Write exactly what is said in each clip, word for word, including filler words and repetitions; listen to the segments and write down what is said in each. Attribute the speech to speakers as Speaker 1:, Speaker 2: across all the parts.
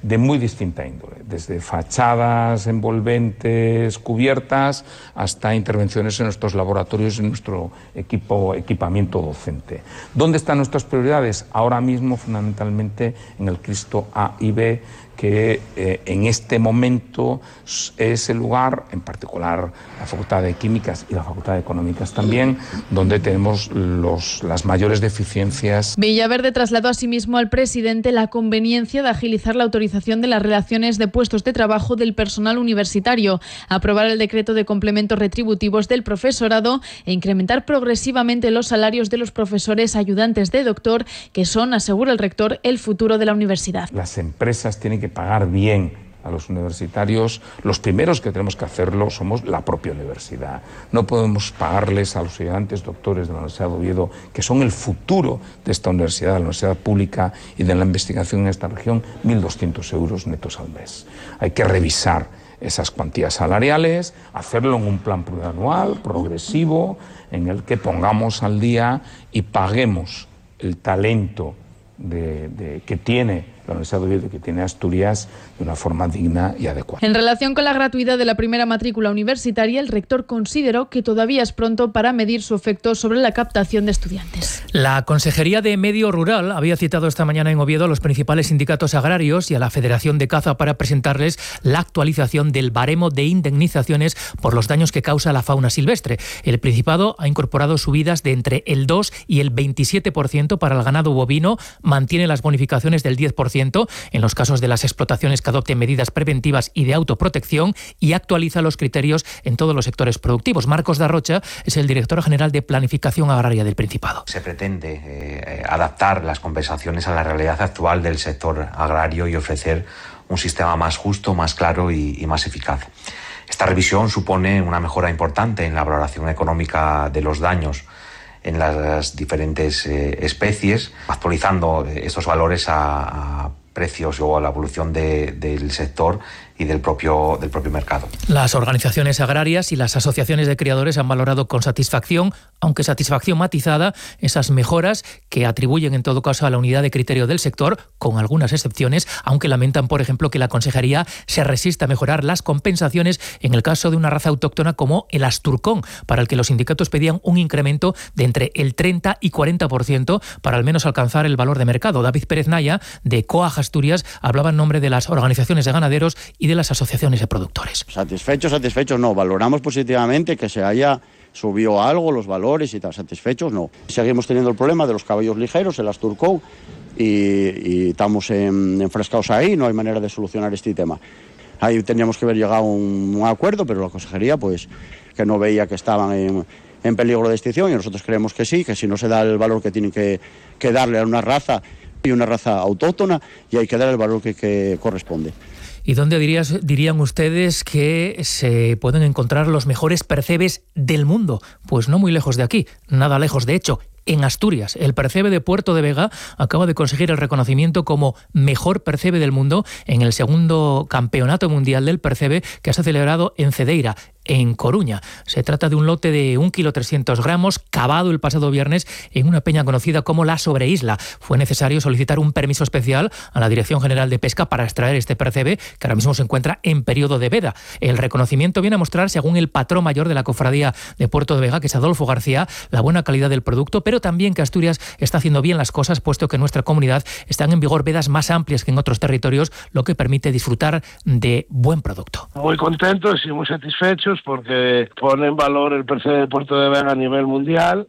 Speaker 1: de muy distinta índole, desde fachadas envolventes, cubiertas, hasta intervenciones en nuestros laboratorios y en nuestro equipo, equipamiento docente. ¿Dónde están nuestras prioridades? Ahora mismo, fundamentalmente, en el Cristo A y B, que eh, en este momento es el lugar, en particular la Facultad de Químicas y la Facultad de Económicas también, donde tenemos los, las mayores deficiencias.
Speaker 2: Villaverde trasladó asimismo al presidente la conveniencia de agilizar la autorización de las relaciones de puestos de trabajo del personal universitario, aprobar el decreto de complementos retributivos del profesorado e incrementar progresivamente los salarios de los profesores ayudantes de doctor, que son, asegura el rector, el futuro de la universidad.
Speaker 1: Las empresas tienen que pagar bien a los universitarios. Los primeros que tenemos que hacerlo somos la propia universidad. No podemos pagarles a los ayudantes doctores de la Universidad de Oviedo, que son el futuro de esta universidad, de la universidad pública y de la investigación en esta región, mil doscientos euros netos al mes. Hay que revisar esas cuantías salariales, hacerlo en un plan plurianual, progresivo, en el que pongamos al día y paguemos el talento de, de, que tiene la Universidad de Oviedo, que tiene Asturias, de una forma digna y adecuada.
Speaker 2: En relación con la gratuidad de la primera matrícula universitaria, el rector consideró que todavía es pronto para medir su efecto sobre la captación de estudiantes.
Speaker 3: La Consejería de Medio Rural había citado esta mañana en Oviedo a los principales sindicatos agrarios y a la Federación de Caza para presentarles la actualización del baremo de indemnizaciones por los daños que causa la fauna silvestre. El Principado ha incorporado subidas de entre el dos y el veintisiete por ciento para el ganado bovino, mantiene las bonificaciones del diez por ciento en los casos de las explotaciones que adopten medidas preventivas y de autoprotección, y actualiza los criterios en todos los sectores productivos. Marcos Darrocha es el director general de Planificación Agraria del Principado.
Speaker 4: Se pretende eh, adaptar las compensaciones a la realidad actual del sector agrario y ofrecer un sistema más justo, más claro y, y más eficaz. Esta revisión supone una mejora importante en la valoración económica de los daños en las diferentes eh, especies, actualizando estos valores a, a precios o a la evolución de, del sector y del propio, del propio mercado.
Speaker 3: Las organizaciones agrarias y las asociaciones de criadores han valorado con satisfacción, aunque satisfacción matizada, esas mejoras que atribuyen en todo caso a la unidad de criterio del sector, con algunas excepciones, aunque lamentan, por ejemplo, que la Consejería se resista a mejorar las compensaciones en el caso de una raza autóctona como el asturcón, para el que los sindicatos pedían un incremento de entre el treinta y cuarenta por ciento para al menos alcanzar el valor de mercado. David Pérez Naya, de COAG Asturias, hablaba en nombre de las organizaciones de ganaderos y de las asociaciones de productores.
Speaker 5: Satisfechos, satisfechos no. Valoramos positivamente que se haya subido algo los valores y tal. Satisfechos no. Seguimos teniendo el problema de los caballos ligeros, el asturcón, y, y estamos en, enfrascados ahí. No hay manera de solucionar este tema. Ahí teníamos que haber llegado a un, un acuerdo, pero la Consejería pues que no veía que estaban en, en peligro de extinción, y nosotros creemos que sí, que si no se da el valor que tienen que, que darle a una raza y una raza autóctona, y hay que dar el valor que, que corresponde.
Speaker 3: ¿Y dónde dirías, dirían ustedes que se pueden encontrar los mejores percebes del mundo? Pues no muy lejos de aquí, nada lejos de hecho. En Asturias, el percebe de Puerto de Vega acaba de conseguir el reconocimiento como mejor percebe del mundo en el segundo Campeonato Mundial del Percebe, que se ha celebrado en Cedeira, en Coruña. Se trata de un lote de un kilo trescientos gramos, cavado el pasado viernes en una peña conocida como La Sobreisla. Fue necesario solicitar un permiso especial a la Dirección General de Pesca para extraer este percebe, que ahora mismo se encuentra en periodo de veda. El reconocimiento viene a mostrar, según el patrón mayor de la Cofradía de Puerto de Vega, que es Adolfo García, la buena calidad del producto, pero también que Asturias está haciendo bien las cosas, puesto que en nuestra comunidad están en vigor vedas más amplias que en otros territorios, lo que permite disfrutar de buen producto.
Speaker 6: Muy contentos y muy satisfechos porque pone en valor el percebe de Puerto de Vega a nivel mundial,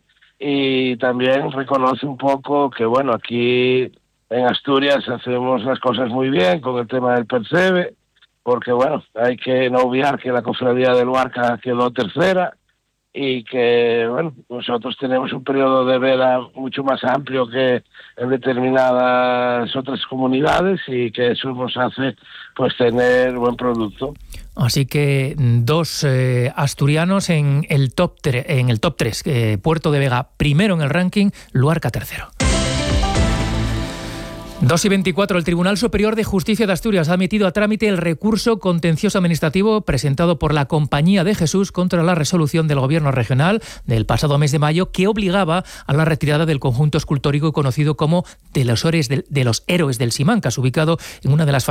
Speaker 6: y también reconoce un poco que, bueno, aquí en Asturias hacemos las cosas muy bien con el tema del percebe, porque, bueno, hay que no obviar que la Cofradía del Luarca quedó tercera, y que, bueno, nosotros tenemos un periodo de veda mucho más amplio que en determinadas otras comunidades, y que eso nos hace pues tener buen producto.
Speaker 3: Así que dos eh, asturianos en el top tre- en el top tres, eh, Puerto de Vega primero en el ranking, Luarca tercero. dos y veinticuatro. El Tribunal Superior de Justicia de Asturias ha admitido a trámite el recurso contencioso administrativo presentado por la Compañía de Jesús contra la resolución del Gobierno regional del pasado mes de mayo, que obligaba a la retirada del conjunto escultórico conocido como de los héroes del, de los héroes del Simancas, ubicado en una de las